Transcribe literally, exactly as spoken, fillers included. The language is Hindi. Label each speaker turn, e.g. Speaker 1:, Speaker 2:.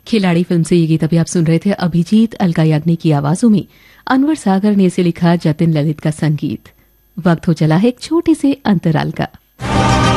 Speaker 1: खिलाड़ी फिल्म से ये गीत अभी आप सुन रहे थे अभिजीत अलका याग्निक की आवाजों में। अनवर सागर ने इसे लिखा, जतिन ललित का संगीत। वक्त हो चला है एक छोटे से अंतराल का।